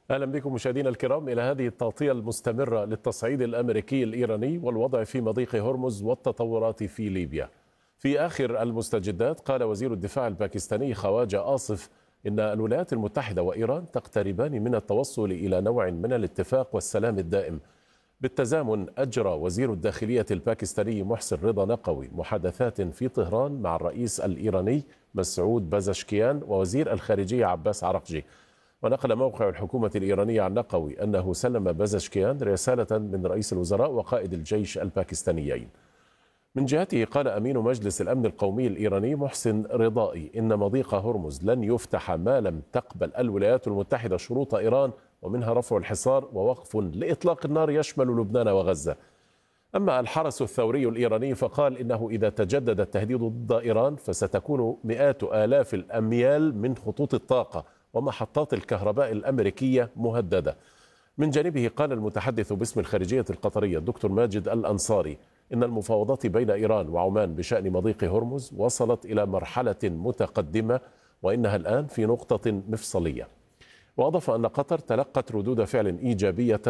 أهلا بكم مشاهدينا الكرام إلى هذه التغطية المستمرة للتصعيد الأمريكي الإيراني والوضع في مضيق هرمز والتطورات في ليبيا. في آخر المستجدات قال وزير الدفاع الباكستاني خواجة آصف إن الولايات المتحدة وإيران تقتربان من التوصل إلى نوع من الاتفاق والسلام الدائم. بالتزامن أجرى وزير الداخلية الباكستاني محسن رضا نقوي محادثات في طهران مع الرئيس الإيراني مسعود بازشكيان ووزير الخارجية عباس عرقجي. ونقل موقع الحكومة الإيرانية عن نقوي أنه سلم بازشكيان رسالة من رئيس الوزراء وقائد الجيش الباكستانيين. من جهته قال أمين مجلس الأمن القومي الإيراني محسن رضائي إن مضيق هرمز لن يفتح ما لم تقبل الولايات المتحدة شروط إيران، ومنها رفع الحصار ووقف لإطلاق النار يشمل لبنان وغزة. أما الحرس الثوري الإيراني فقال إنه إذا تجدد التهديد ضد إيران فستكون مئات آلاف الأميال من خطوط الطاقة ومحطات الكهرباء الأمريكية مهددة. من جانبه قال المتحدث باسم الخارجية القطرية الدكتور ماجد الأنصاري إن المفاوضات بين إيران وعمان بشأن مضيق هرمز وصلت إلى مرحلة متقدمة وإنها الآن في نقطة مفصلية. وأضاف أن قطر تلقت ردود فعل إيجابية